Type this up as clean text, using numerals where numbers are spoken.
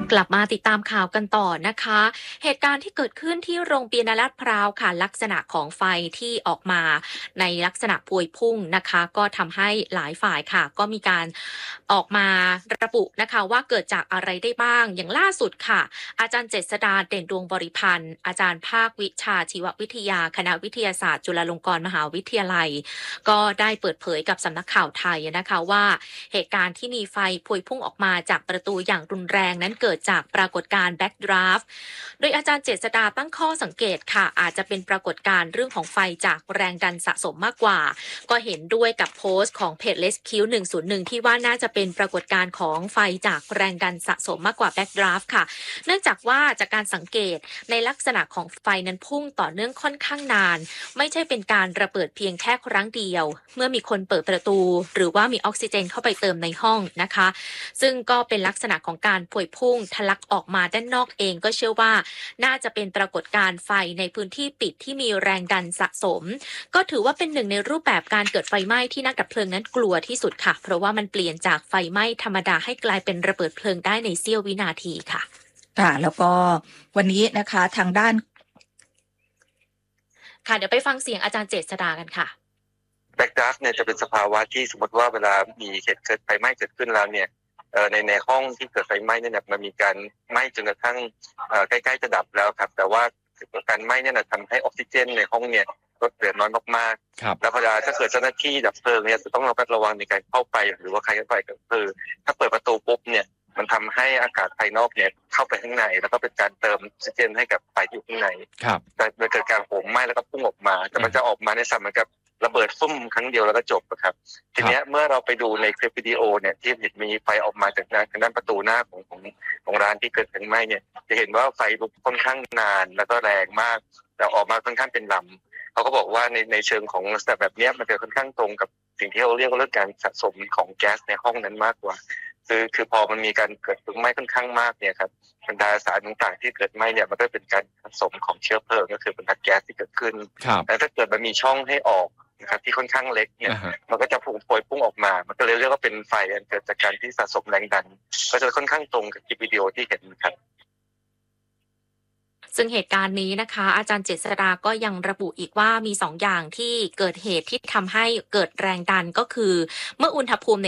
กลับมาติดตามข่าวกันต่อนะคะ เหตุการณ์ที่เกิดขึ้นที่โรงเบียร์ลาดพร้าวค่ะลักษณะของไฟที่ออกมาในลักษณะพวยพุ่งนะคะก็ทำให้หลายฝ่ายค่ะก็มีการออกมาระบุนะคะว่าเกิดจากอะไรได้บ้างอย่างล่าสุดค่ะอาจารย์เจษฎาเด่นดวงบริพันธ์อาจารย์ภาควิชาชีววิทยาคณะวิทยาศาสตร์จุฬาลงกรณ์มหาวิทยาลัยก็ได้เปิดเผยกับสำนักข่าวไทยนะคะว่าเหตุการณ์ที่มีไฟพวยพุ่งออกมาจากประตูอย่างรุนแรงนั้นเกิดจากปรากฏการณ์แบ็กดราฟต์โดยอาจารย์เจษฎาตั้งข้อสังเกตค่ะอาจจะเป็นปรากฏการณ์เรื่องของไฟจากแรงดันสะสมมากกว่าก็เห็นด้วยกับโพสต์ของเพจ Rescue 101ที่ว่าน่าจะเป็นปรากฏการณ์ของไฟจากแรงดันสะสมมากกว่าแบ็กดราฟต์ค่ะเนื่องจากว่าจากการสังเกตในลักษณะของไฟนั้นพุ่งต่อเนื่องค่อนข้างนานไม่ใช่เป็นการระเบิดเพียงแค่ครั้งเดียวเมื่อมีคนเปิดประตูหรือว่ามีออกซิเจนเข้าไปเติมในห้องนะคะซึ่งก็เป็นลักษณะของการพวยพุ่งทะลักออกมาด้านนอกเองก็เชื่อว่าน่าจะเป็นปรากฏการณ์ไฟในพื้นที่ปิดที่มีแรงดันสะสมก็ถือว่าเป็นหนึ่งในรูปแบบการเกิดไฟไหม้ที่นักดับเพลิงนั้นกลัวที่สุดค่ะเพราะว่ามันเปลี่ยนจากไฟไหม้ธรรมดาให้กลายเป็นระเบิดเพลิงได้ในเสี้ยววินาทีค่ะค่ะแล้วก็วันนี้นะคะทางด้านค่ะเดี๋ยวไปฟังเสียงอาจารย์เจษฎากันค่ะแบ็กดราฟต์เนี่ยจะเป็นสภาวะที่สมมติว่าเวลามีเหตุเกิดไฟไหม้เกิดขึ้นแล้วเนี่ยในห้องที่เกิดไฟไหม้เนี่ยมันมีการไหม้จนกระทั่งใกล้ๆจะดับแล้วครับแต่ว่าการไหม้เนี่ยทำให้ออกซิเจนในห้องเนี่ยลดเหลือน้อยมากๆแล้วพอถ้าเกิดเจ้าหน้าที่ดับเพลิงเนี่ยจะต้องระวังในการเข้าไปหรือว่าใครเข้าไปก็คือถ้าเปิดประตูปุ๊บเนี่ยมันทำให้อากาศภายนอกเนี่ยเข้าไปข้างในแล้วก็เป็นการเติมออกซิเจนให้กับไฟที่อยู่ข้างในจะเกิดการโหมไหม้แล้วก็พุ่งออกมาแต่มันจะออกมาในสัมเหมือนกับระเบิดฟุ่มครั้งเดียวแล้วก็จบครับทีนี้เมื่อเราไปดูในคลิปวิดีโอเนี่ยที่เห็นมีไฟออกมาจากด้านประตูหน้าของร้านที่เกิดเพลิงไหม้เนี่ยจะเห็นว่าไฟลุกค่อนข้างนานแล้วก็แรงมากแต่ออกมาค่อนข้างเป็นลำเขาก็บอกว่าในเชิงของลักษณะแบบนี้มันจะค่อนข้างตรงกับสิ่งที่เราเรียกว่าเรื่องการสะสมของแก๊สในห้องนั้นมากกว่าคือพอมันมีการเกิดเพลิงไหม้ค่อนข้างมากเนี่ยครับบรรดาสารต่างๆที่เกิดไหม้เนี่ยมันก็เป็นการสะสมของเชื้อเพลิงก็คือบรรดาแก๊สที่เกิดขึ้นแล้วถ้าเกิดมันมีช่องให้ออกนะครับที่ค่อนข้างเล็กเนี่ยมันก็จะพุ่งออกมามันก็เลยเรียกว่าเป็นไฟอันเกิดจากการที่สะสมแรงดันก็จะค่อนข้างตรงกับคลิปวิดีโอที่เห็นครับซึ่งเหตุการณ์นี้นะคะอาจารย์เจษฎาก็ยังระบุอีกว่ามี2 อย่างที่เกิดเหตุที่ทำให้เกิดแรงดันก็คือเมื่ออุณหภูมิ